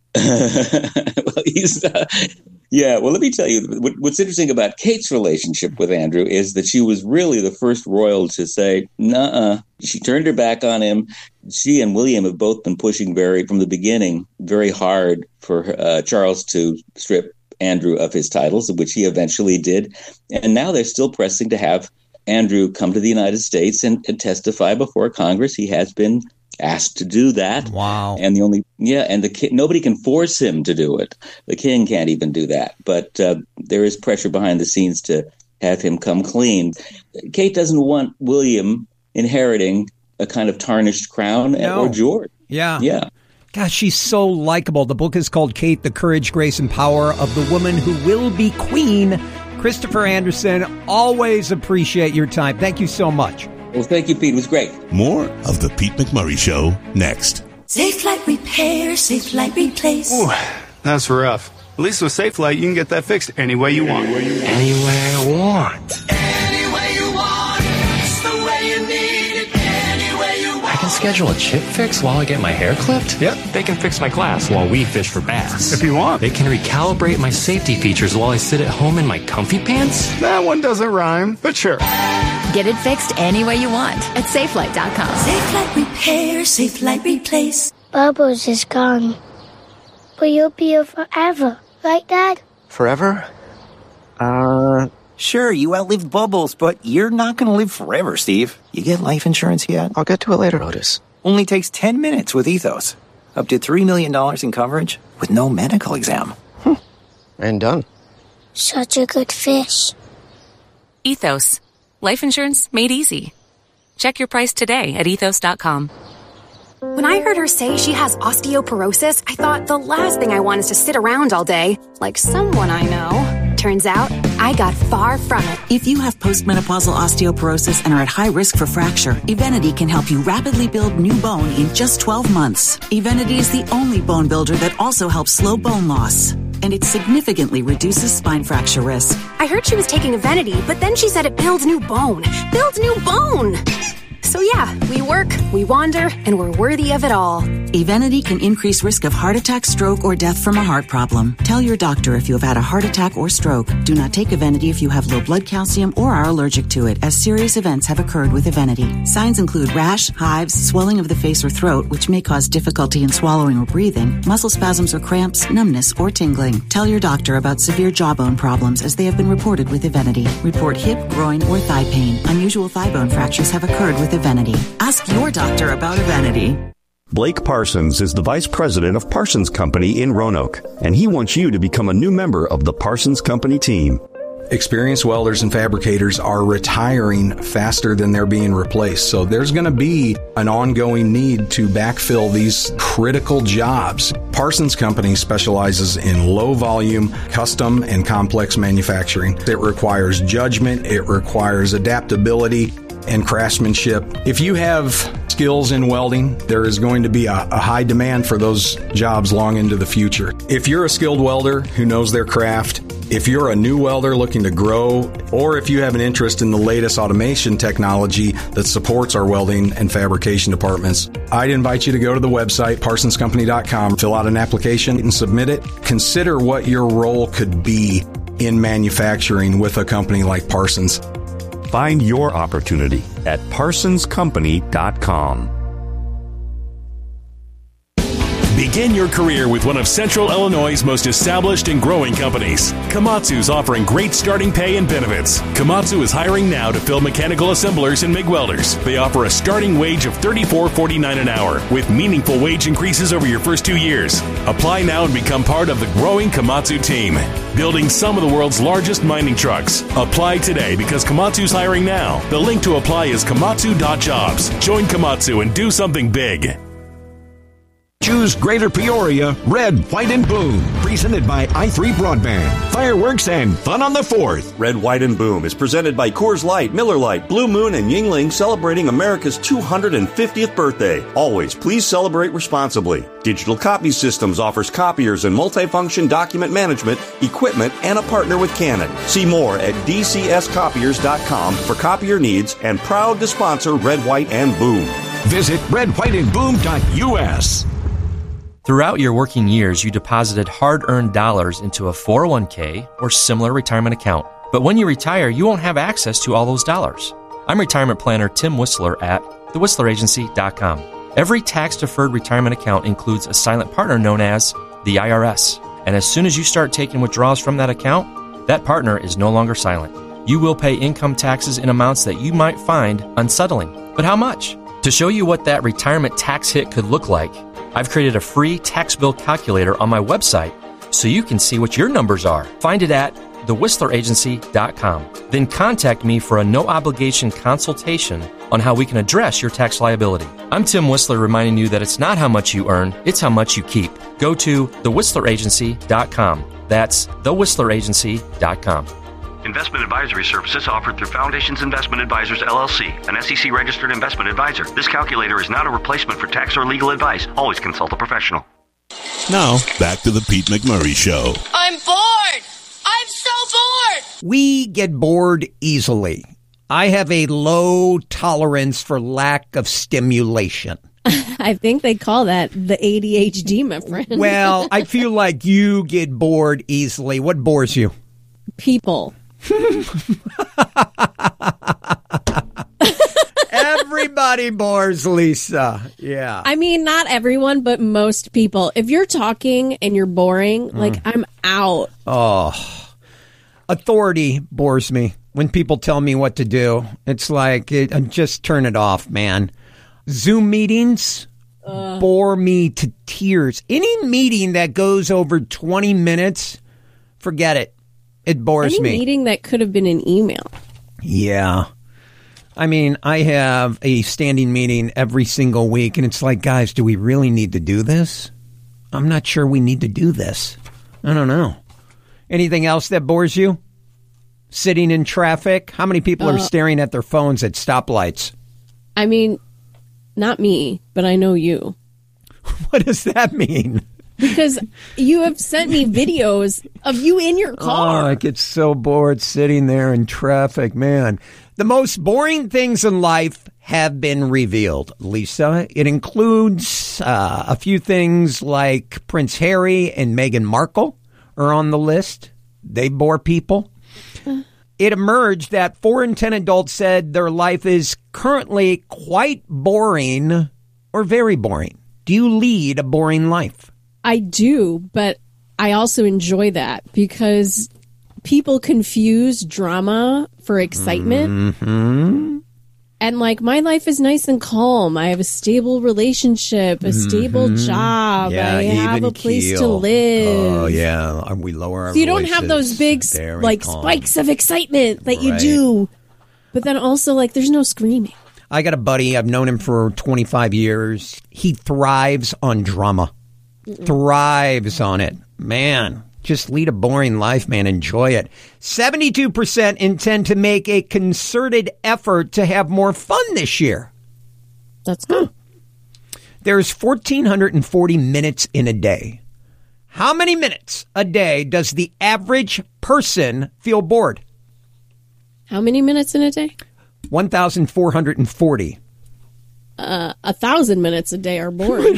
Well, he's. Uh, Yeah, well, let me tell you, what, what's interesting about Kate's relationship with Andrew is that she was really the first royal to say, nuh-uh. She turned her back on him. She and William have both been pushing very, from the beginning, very hard for uh, Charles to strip Andrew of his titles, which he eventually did. And now they're still pressing to have Andrew come to the United States and, and testify before Congress. He has been asked to do that. Wow. And the only, yeah, and the ki- nobody can force him to do it. The king can't even do that. But uh, there is pressure behind the scenes to have him come clean. Kate doesn't want William inheriting a kind of tarnished crown, No. or George. Yeah. Yeah. Gosh, she's so likable. The book is called Kate, The Courage, Grace, and Power of the Woman Who Will Be Queen. Christopher Anderson, always appreciate your time. Thank you so much. Well, thank you, Pete. It was great. More of the Pete McMurray Show next. Safe Light Repair, Safe Light Replace. Ooh, that's rough. At least with Safe Light, you can get that fixed any way you want. Any way I want. Any way you want, it's the way you need it. Any way you want. I can schedule a chip fix while I get my hair clipped? Yep. They can fix my glass while we fish for bass. If you want. They can recalibrate my safety features while I sit at home in my comfy pants? That one doesn't rhyme, but sure. Get it fixed any way you want at Safelight dot com. Safe Light Repair, Safe Light Replace. Bubbles is gone. But you'll be here forever, right, Dad? Forever? Uh, sure, you outlived Bubbles, but you're not going to live forever, Steve. You get life insurance yet? I'll get to it later, Otis. Only takes ten minutes with Ethos. Up to three million dollars in coverage with no medical exam. Hmm. And done. Such a good fish. Ethos. Life insurance made easy. Check your price today at ethos dot com. When I heard her say she has osteoporosis, I thought the last thing I want is to sit around all day, like someone I know. Turns out, I got far from it. If you have postmenopausal osteoporosis and are at high risk for fracture, Evenity can help you rapidly build new bone in just twelve months. Evenity is the only bone builder that also helps slow bone loss. And it significantly reduces spine fracture risk. I heard she was taking Evenity, but then she said it builds new bone. Builds new bone! So yeah, we work, we wander, and we're worthy of it all. Evenity can increase risk of heart attack, stroke, or death from a heart problem. Tell your doctor if you have had a heart attack or stroke. Do not take Evenity if you have low blood calcium or are allergic to it, as serious events have occurred with Evenity. Signs include rash, hives, swelling of the face or throat, which may cause difficulty in swallowing or breathing, muscle spasms or cramps, numbness, or tingling. Tell your doctor about severe jawbone problems, as they have been reported with Evenity. Report hip, groin, or thigh pain. Unusual thigh bone fractures have occurred with Evenity. Ask your doctor about Evenity. Blake Parsons is the Vice President of Parsons Company in Roanoke, and he wants you to become a new member of the Parsons Company team. Experienced welders and fabricators are retiring faster than they're being replaced. So there's going to be an ongoing need to backfill these critical jobs. Parsons Company specializes in low volume, custom, and complex manufacturing. It requires judgment. It requires adaptability and craftsmanship. If you have skills in welding, there is going to be a, a high demand for those jobs long into the future. If you're a skilled welder who knows their craft, if you're a new welder looking to grow, or if you have an interest in the latest automation technology that supports our welding and fabrication departments, I'd invite you to go to the website, parsons company dot com, fill out an application and submit it. Consider what your role could be in manufacturing with a company like Parsons. Find your opportunity at parsons company dot com. Begin your career with one of Central Illinois' most established and growing companies. Komatsu's offering great starting pay and benefits. Komatsu is hiring now to fill mechanical assemblers and MIG welders. They offer a starting wage of thirty-four forty-nine an hour with meaningful wage increases over your first two years. Apply now and become part of the growing Komatsu team, building some of the world's largest mining trucks. Apply today because Komatsu's hiring now. The link to apply is komatsu dot jobs. Join Komatsu and do something big. Choose Greater Peoria, Red, White, and Boom. Presented by i three Broadband. Fireworks and fun on the fourth. Red, White, and Boom is presented by Coors Light, Miller Lite, Blue Moon, and Yuengling, celebrating America's two hundred fiftieth birthday. Always, please celebrate responsibly. Digital Copy Systems offers copiers and multifunction document management, equipment, and a partner with Canon. See more at d c s copiers dot com for copier needs, and proud to sponsor Red, White, and Boom. Visit red white and boom dot u s. Throughout your working years, you deposited hard-earned dollars into a four oh one k or similar retirement account. But when you retire, you won't have access to all those dollars. I'm retirement planner Tim Whistler at the whistler agency dot com. Every tax-deferred retirement account includes a silent partner known as the I R S. And as soon as you start taking withdrawals from that account, that partner is no longer silent. You will pay income taxes in amounts that you might find unsettling. But how much? To show you what that retirement tax hit could look like, I've created a free tax bill calculator on my website so you can see what your numbers are. Find it at the whistler agency dot com. Then contact me for a no-obligation consultation on how we can address your tax liability. I'm Tim Whistler, reminding you that it's not how much you earn, it's how much you keep. Go to the whistler agency dot com. That's the whistler agency dot com. Investment advisory services offered through Foundations Investment Advisors, L L C, an S E C-registered investment advisor. This calculator is not a replacement for tax or legal advice. Always consult a professional. Now, back to the Pete McMurray Show. I'm bored! I'm so bored! We get bored easily. I have a low tolerance for lack of stimulation. I think they call that the A D H D, my friend. Well, I feel like you get bored easily. What bores you? People. Everybody bores Lisa. Yeah. I mean, not everyone, but most people. If you're talking and you're boring, mm. like, I'm out. Oh. Authority bores me. When people tell me what to do, it's like, it, just turn it off, man. Zoom meetings uh, bore me to tears. Any meeting that goes over twenty minutes, forget it. It bores any me. Any meeting that could have been an email. Yeah. I mean, I have a standing meeting every single week, and it's like, guys, do we really need to do this? I'm not sure we need to do this. I don't know. Anything else that bores you? Sitting in traffic? How many people uh, are staring at their phones at stoplights? I mean, not me, but I know you. What does that mean? Because you have sent me videos of you in your car. Oh, I get so bored sitting there in traffic, man. The most boring things in life have been revealed, Lisa. It includes uh, a few things like Prince Harry and Meghan Markle are on the list. They bore people. It emerged that four in ten adults said their life is currently quite boring or very boring. Do you lead a boring life? I do, but I also enjoy that because people confuse drama for excitement. Mm-hmm. And like, my life is nice and calm. I have a stable relationship, a stable mm-hmm. job. Yeah, I have a place keel. to live. Oh, yeah. We lower our So you voices. don't have those big, Very like, calm. spikes of excitement that Right. you do. But then also, like, there's no screaming. I got a buddy. I've known him for twenty-five years. He thrives on drama. Mm-mm. Thrives on it. Man, just lead a boring life, man. Enjoy it. seventy-two percent intend to make a concerted effort to have more fun this year. That's good. There's one thousand four hundred forty minutes in a day. How many minutes a day does the average person feel bored? How many minutes in a day? one thousand four hundred forty. Uh, a thousand minutes a day are boring.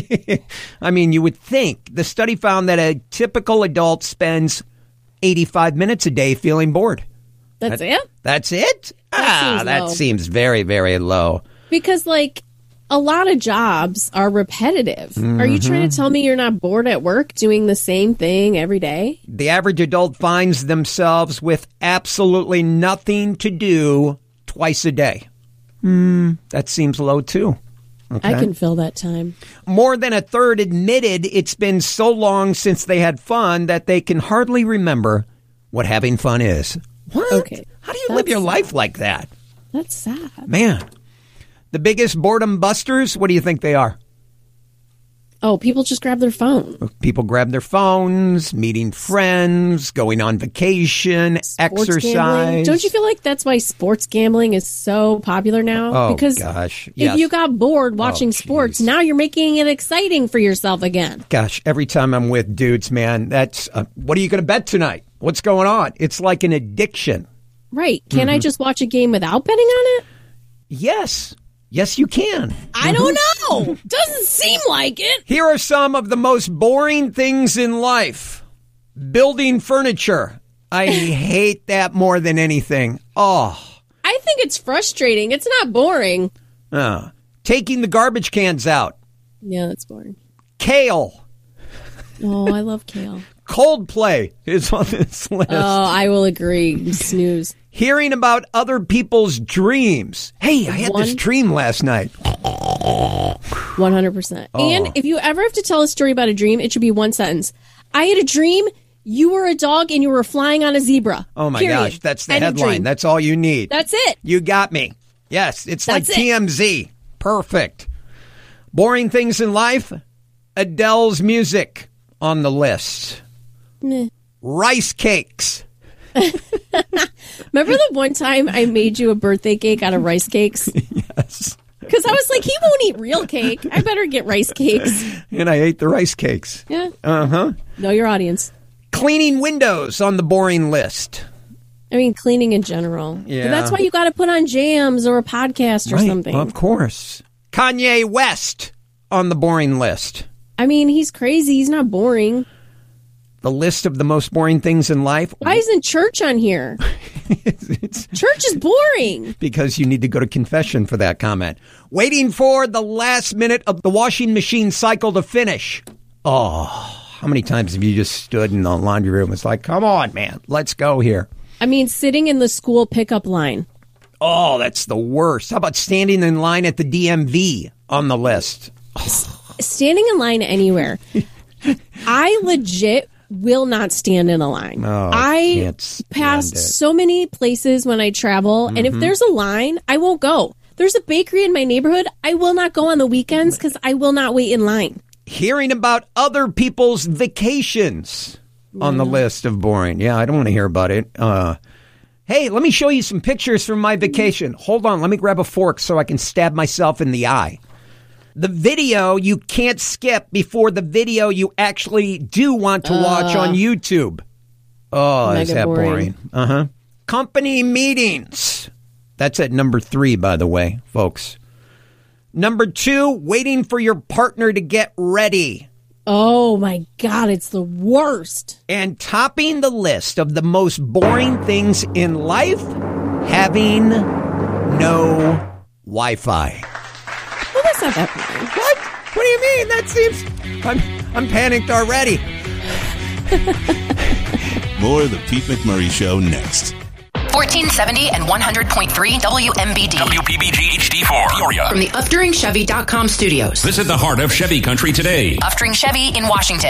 I mean, you would think. The study found that a typical adult spends eighty-five minutes a day feeling bored. That's that, it? That's it? That ah, seems that low. seems very, very low. Because, like, a lot of jobs are repetitive. Mm-hmm. Are you trying to tell me you're not bored at work doing the same thing every day? The average adult finds themselves with absolutely nothing to do twice a day. Hmm, that seems low, too. Okay. I can fill that time. More than a third admitted it's been so long since they had fun that they can hardly remember what having fun is. What? Okay. How do you live your life like that? That's sad. Man, the biggest boredom busters, what do you think they are? Oh, people just grab their phone. People grab their phones, meeting friends, going on vacation, sports exercise. Gambling. Don't you feel like that's why sports gambling is so popular now? Oh, because gosh. If yes. you got bored watching oh, sports, now you're making it exciting for yourself again. Gosh, every time I'm with dudes, man, that's, uh, what are you going to bet tonight? What's going on? It's like an addiction. Right. Can mm-hmm. I just watch a game without betting on it? Yes. Yes, you can. I don't know. Doesn't seem like it. Here are some of the most boring things in life. Building furniture. I hate that more than anything. Oh. I think it's frustrating. It's not boring. Uh, taking the garbage cans out. Yeah, that's boring. Kale. Oh, I love kale. Coldplay is on this list. Oh, I will agree. Snooze. Hearing about other people's dreams. Hey, I had One- this dream last night. one hundred percent. Oh. And if you ever have to tell a story about a dream, it should be one sentence. I had a dream you were a dog and you were flying on a zebra. Oh, my Period. gosh. That's the End of headline. dream. That's all you need. That's it. You got me. Yes, it's That's like it. T M Z. Perfect. Boring things in life. Adele's music on the list. Meh. Rice cakes. Remember the one time I made you a birthday cake out of rice cakes? Yes. Because I was like, he won't eat real cake. I better get rice cakes. And I ate the rice cakes. Yeah. Uh-huh. Know your audience. Cleaning windows on the boring list. I mean, cleaning in general. Yeah. But that's why you got to put on jams or a podcast or Right, something. of course. Kanye West on the boring list. I mean, he's crazy. He's not boring. The list of the most boring things in life. Why isn't church on here? Church is boring. Because you need to go to confession for that comment. Waiting for the last minute of the washing machine cycle to finish. Oh, how many times have you just stood in the laundry room? It's like, come on, man, let's go here. I mean, sitting in the school pickup line. Oh, that's the worst. How about standing in line at the D M V on the list? Standing in line anywhere. I legit will not stand in a line. Oh, I can't stand pass it. so many places when I travel, and if Mhm. there's a line, I won't go. There's a bakery in my neighborhood. I will not go on the weekends because I will not wait in line. Hearing about other people's vacations on the list of boring. Yeah, I don't want to hear about it. Uh, hey, let me show you some pictures from my vacation. Hold on, let me grab a fork so I can stab myself in the eye. The video you can't skip before the video you actually do want to watch Uh, on YouTube. Oh, is mega that boring. boring? Uh-huh. Company meetings. That's at number three, by the way, folks. Number two, waiting for your partner to get ready. Oh my God, it's the worst. And topping the list of the most boring things in life, having no Wi-Fi. Well, that's not that boring. What? What do you mean? That seems... I'm, I'm panicked already. More of the Pete McMurray Show next. fourteen seventy and one hundred point three W M B D. W P B G H D four, Peoria. From the Uftring Chevy dot com studios. This is the heart of Chevy country today. Uftring Chevy in Washington.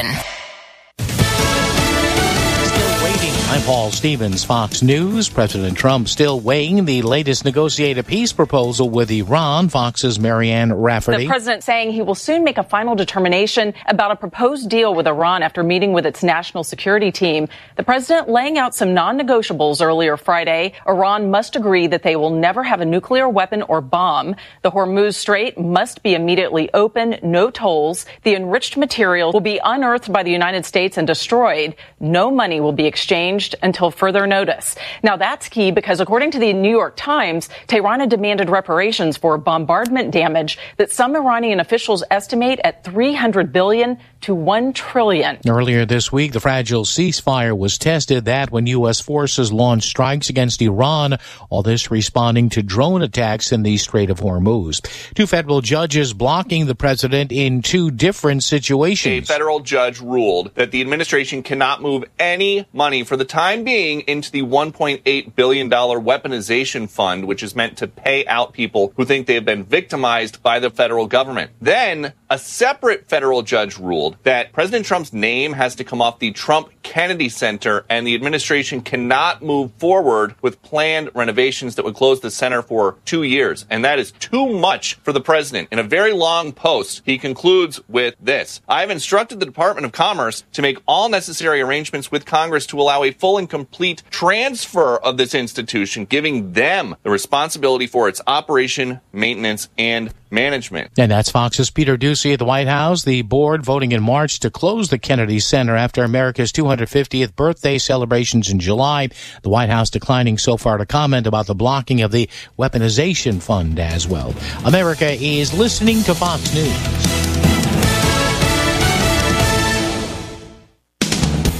I'm Paul Stevens, Fox News. President Trump still weighing the latest negotiated peace proposal with Iran. Fox's Marianne Rafferty. The president saying he will soon make a final determination about a proposed deal with Iran after meeting with its national security team. The president laying out some non-negotiables earlier Friday. Iran must agree that they will never have a nuclear weapon or bomb. The Hormuz Strait must be immediately open, no tolls. The enriched material will be unearthed by the United States and destroyed. No money will be exchanged until further notice. Now, that's key because according to the New York Times, Tehran had demanded reparations for bombardment damage that some Iranian officials estimate at three hundred billion dollars to one trillion dollars. Earlier this week, the fragile ceasefire was tested. That when U S forces launched strikes against Iran, all this responding to drone attacks in the Strait of Hormuz. Two federal judges blocking the president in two different situations. A federal judge ruled that the administration cannot move any money for the time being into the one point eight billion dollars weaponization fund, which is meant to pay out people who think they have been victimized by the federal government. Then a separate federal judge ruled that President Trump's name has to come off the Trump Kennedy Center, and the administration cannot move forward with planned renovations that would close the center for two years. And that is too much for the president. In a very long post, he concludes with this: I have instructed the Department of Commerce to make all necessary arrangements with Congress to allow a full and complete transfer of this institution, giving them the responsibility for its operation, maintenance, and management. And that's Fox's Peter Doocy at the White House. The board voting in March to close the Kennedy Center after America's two hundred fiftieth birthday celebrations in July. The White House declining so far to comment about the blocking of the weaponization fund as well. America is listening to Fox News.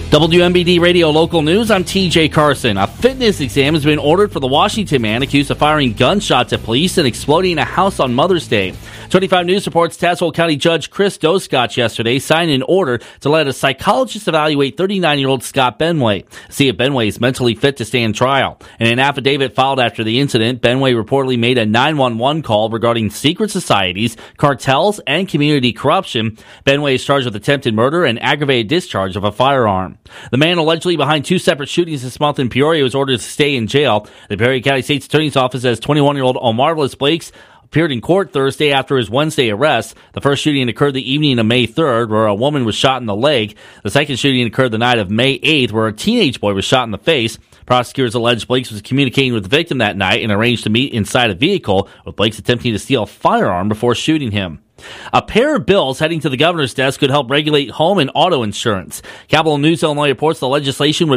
W M B D Radio Local News, I'm T J Carson. A fitness exam has been ordered for the Washington man accused of firing gunshots at police and exploding a house on Mother's Day. twenty-five News reports Tazewell County Judge Chris Doscott yesterday signed an order to let a psychologist evaluate thirty-nine-year-old Scott Benway, see if Benway is mentally fit to stand trial. In an affidavit filed after the incident, Benway reportedly made a nine one one call regarding secret societies, cartels, and community corruption. Benway is charged with attempted murder and aggravated discharge of a firearm. The man allegedly behind two separate shootings this month in Peoria was ordered to stay in jail. The Peoria County State's Attorney's Office says twenty-one-year-old Omarvelous Blakes appeared in court Thursday after his Wednesday arrest. The first shooting occurred the evening of May third, where a woman was shot in the leg. The second shooting occurred the night of May eighth, where a teenage boy was shot in the face. Prosecutors allege Blakes was communicating with the victim that night and arranged to meet inside a vehicle, with Blakes attempting to steal a firearm before shooting him. A pair of bills heading to the governor's desk could help regulate home and auto insurance. Capital News Illinois reports the legislation would